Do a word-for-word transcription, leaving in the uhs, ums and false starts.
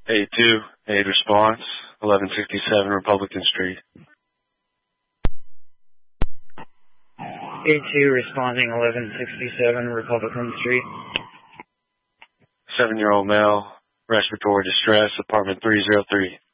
eight two, aid response, eleven sixty-seven Republican Street. eight two responding, eleven sixty-seven Republican Street. Seven-year-old male, respiratory distress, apartment three oh three.